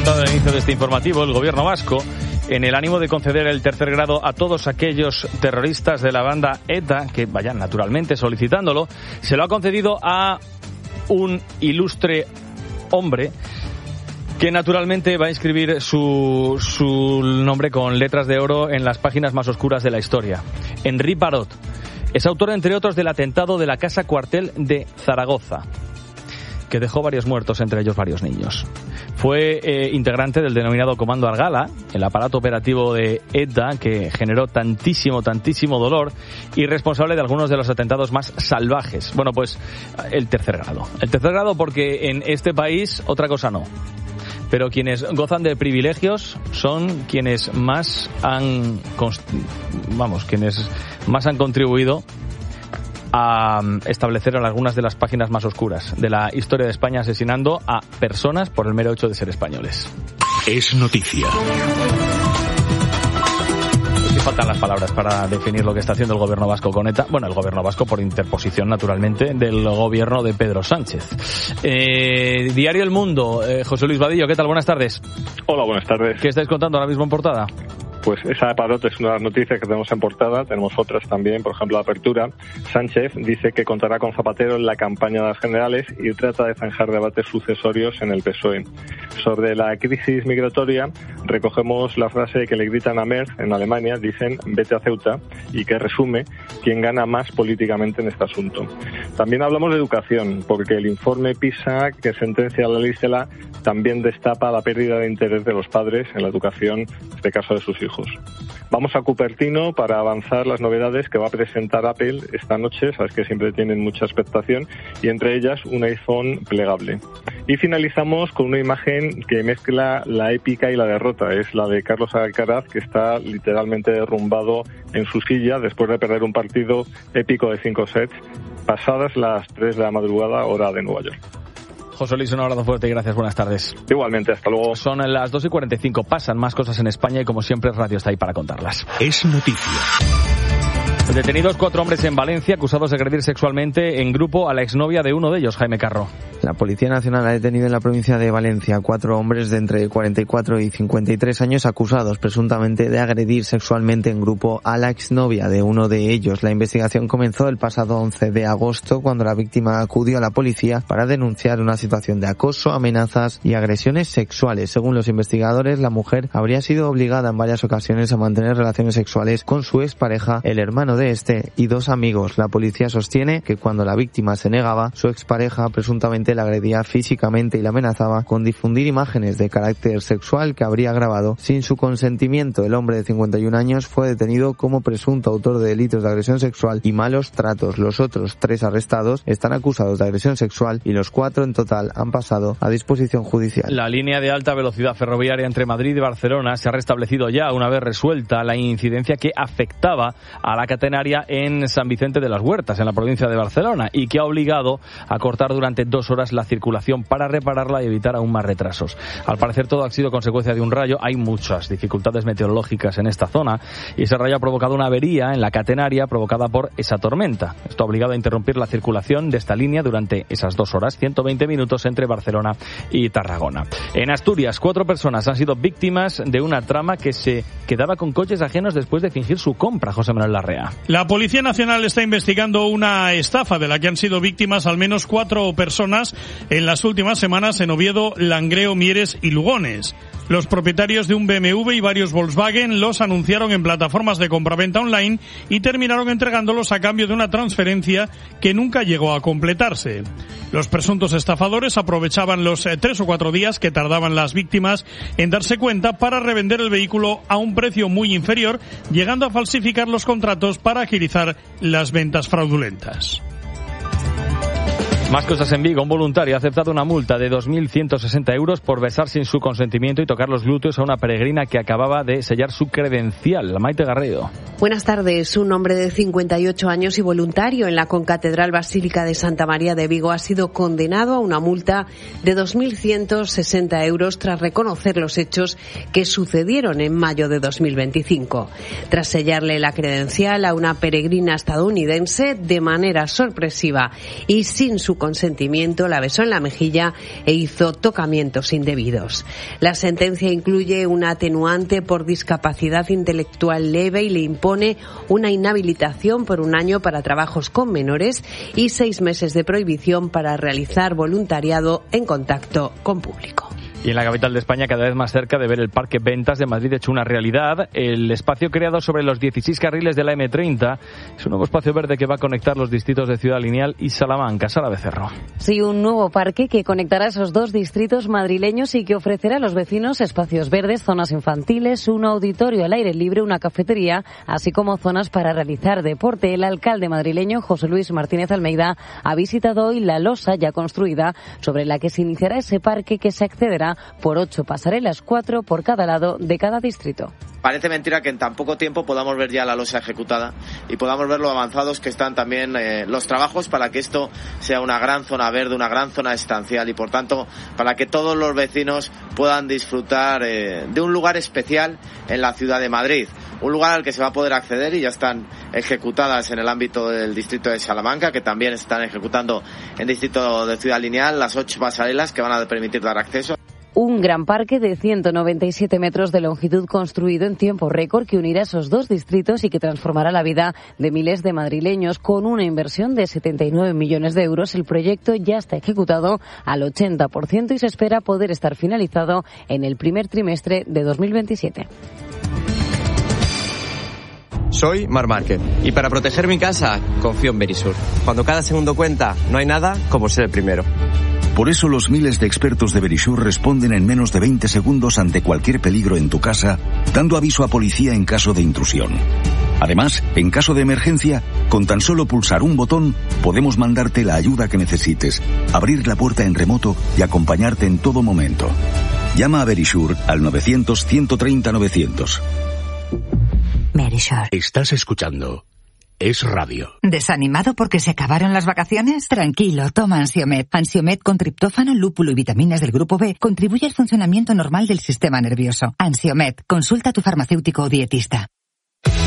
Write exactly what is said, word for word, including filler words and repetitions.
contado al inicio de este informativo, el gobierno vasco, en el ánimo de conceder el tercer grado a todos aquellos terroristas de la banda ETA que vayan naturalmente solicitándolo, se lo ha concedido a un ilustre hombre que naturalmente va a inscribir su, su nombre con letras de oro en las páginas más oscuras de la historia. Henri Parot es autor, entre otros, del atentado de la Casa Cuartel de Zaragoza, que dejó varios muertos, entre ellos varios niños. Fue eh, integrante del denominado Comando Argala, el aparato operativo de ETA que generó tantísimo, tantísimo dolor, y responsable de algunos de los atentados más salvajes. Bueno, pues el tercer grado. El tercer grado porque en este país otra cosa no. Pero quienes gozan de privilegios son quienes más han, vamos, quienes más han contribuido a establecer algunas de las páginas más oscuras de la historia de España, asesinando a personas por el mero hecho de ser españoles. Es noticia. Aquí faltan las palabras para definir lo que está haciendo el gobierno vasco con ETA. Bueno, el gobierno vasco por interposición, naturalmente, del gobierno de Pedro Sánchez. Eh, Diario El Mundo, eh, José Luis Vadillo, ¿qué tal? Buenas tardes. Hola, buenas tardes. ¿Qué estáis contando ahora mismo en portada? Pues esa de Parot es una de las noticias que tenemos en portada. Tenemos otras también, por ejemplo, la apertura. Sánchez dice que contará con Zapatero en la campaña de las generales y trata de zanjar debates sucesorios en el P S O E. Sobre la crisis migratoria, recogemos la frase que le gritan a Merz en Alemania, dicen vete a Ceuta, y que resume quién gana más políticamente en este asunto. También hablamos de educación, porque el informe PISA que sentencia a la ley Celaá también destapa la pérdida de interés de los padres en la educación, en este caso de sus hijos. Vamos a Cupertino para avanzar las novedades que va a presentar Apple esta noche. Sabes que siempre tienen mucha expectación, y entre ellas un iPhone plegable. Y finalizamos con una imagen que mezcla la épica y la derrota. Es la de Carlos Alcaraz, que está literalmente derrumbado en su silla después de perder un partido épico de cinco sets pasadas las tres de la madrugada, hora de Nueva York. José Luis, un abrazo fuerte y gracias, buenas tardes. Igualmente, hasta luego. Son las dos y cuarenta y cinco, pasan más cosas en España y como siempre Radio está ahí para contarlas. Es noticia. Detenidos cuatro hombres en Valencia acusados de agredir sexualmente en grupo a la exnovia de uno de ellos, Jaime Carro. La Policía Nacional ha detenido en la provincia de Valencia cuatro hombres de entre cuarenta y cuatro y cincuenta y tres años acusados presuntamente de agredir sexualmente en grupo a la exnovia de uno de ellos. La investigación comenzó el pasado once de agosto cuando la víctima acudió a la policía para denunciar una situación de acoso, amenazas y agresiones sexuales. Según los investigadores, la mujer habría sido obligada en varias ocasiones a mantener relaciones sexuales con su expareja, el hermano de este y dos amigos. La policía sostiene que cuando la víctima se negaba, su expareja presuntamente la agredía físicamente y la amenazaba con difundir imágenes de carácter sexual que habría grabado sin su consentimiento. El hombre de cincuenta y un años fue detenido como presunto autor de delitos de agresión sexual y malos tratos. Los otros tres arrestados están acusados de agresión sexual y los cuatro en total han pasado a disposición judicial. La línea de alta velocidad ferroviaria entre Madrid y Barcelona se ha restablecido ya una vez resuelta la incidencia que afectaba a la catenaria en San Vicente de las Huertas, en la provincia de Barcelona, y que ha obligado a cortar durante dos horas la circulación para repararla y evitar aún más retrasos. Al parecer todo ha sido consecuencia de un rayo. Hay muchas dificultades meteorológicas en esta zona y ese rayo ha provocado una avería en la catenaria provocada por esa tormenta. Esto ha obligado a interrumpir la circulación de esta línea durante esas dos horas, ciento veinte minutos entre Barcelona y Tarragona. En Asturias, cuatro personas han sido víctimas de una trama que se quedaba con coches ajenos después de fingir su compra. José Manuel Larrea. La Policía Nacional está investigando una estafa de la que han sido víctimas al menos cuatro personas en las últimas semanas en Oviedo, Langreo, Mieres y Lugones. Los propietarios de un B M W y varios Volkswagen los anunciaron en plataformas de compraventa online y terminaron entregándolos a cambio de una transferencia que nunca llegó a completarse. Los presuntos estafadores aprovechaban los eh, tres o cuatro días que tardaban las víctimas en darse cuenta para revender el vehículo a un precio muy inferior, llegando a falsificar los contratos para agilizar las ventas fraudulentas. Más cosas en Vigo. Un voluntario ha aceptado una multa de dos mil ciento sesenta euros por besar sin su consentimiento y tocar los glúteos a una peregrina que acababa de sellar su credencial. Maite Garrido. Buenas tardes. Un hombre de cincuenta y ocho años y voluntario en la Concatedral Basílica de Santa María de Vigo ha sido condenado a una multa de dos mil ciento sesenta euros tras reconocer los hechos que sucedieron en mayo de dos mil veinticinco. Tras sellarle la credencial a una peregrina estadounidense de manera sorpresiva y sin su consentimiento, la besó en la mejilla e hizo tocamientos indebidos. La sentencia incluye una atenuante por discapacidad intelectual leve y le impone una inhabilitación por un año para trabajos con menores y seis meses de prohibición para realizar voluntariado en contacto con público. Y en la capital de España, cada vez más cerca de ver el Parque Ventas de Madrid hecho una realidad, el espacio creado sobre los dieciséis carriles de la eme treinta es un nuevo espacio verde que va a conectar los distritos de Ciudad Lineal y Salamanca. Sara Becerro. Sí, un nuevo parque que conectará esos dos distritos madrileños y que ofrecerá a los vecinos espacios verdes, zonas infantiles, un auditorio al aire libre, una cafetería, así como zonas para realizar deporte. El alcalde madrileño, José Luis Martínez Almeida, ha visitado hoy la losa ya construida sobre la que se iniciará ese parque, que se accederá por ocho pasarelas, cuatro por cada lado de cada distrito. Parece mentira que en tan poco tiempo podamos ver ya la losa ejecutada y podamos ver lo avanzados que están también eh, los trabajos para que esto sea una gran zona verde, una gran zona estancial y, por tanto, para que todos los vecinos puedan disfrutar eh, de un lugar especial en la ciudad de Madrid. Un lugar al que se va a poder acceder y ya están ejecutadas en el ámbito del distrito de Salamanca, que también están ejecutando en el distrito de Ciudad Lineal, las ocho pasarelas que van a permitir dar acceso. Un gran parque de ciento noventa y siete metros de longitud construido en tiempo récord que unirá esos dos distritos y que transformará la vida de miles de madrileños. Con una inversión de setenta y nueve millones de euros, el proyecto ya está ejecutado al ochenta por ciento y se espera poder estar finalizado en el primer trimestre de dos mil veintisiete. Soy Mar Márquez y para proteger mi casa confío en Verisur. Cuando cada segundo cuenta, no hay nada como ser el primero. Por eso los miles de expertos de Verisur responden en menos de veinte segundos ante cualquier peligro en tu casa, dando aviso a policía en caso de intrusión. Además, en caso de emergencia, con tan solo pulsar un botón, podemos mandarte la ayuda que necesites, abrir la puerta en remoto y acompañarte en todo momento. Llama a Verisur al novecientos, ciento treinta, novecientos. Verisur. Estás escuchando Es Radio. ¿Desanimado porque se acabaron las vacaciones? Tranquilo, toma Ansiomed. Ansiomed con triptófano, lúpulo y vitaminas del grupo B contribuye al funcionamiento normal del sistema nervioso. Ansiomed, consulta a tu farmacéutico o dietista.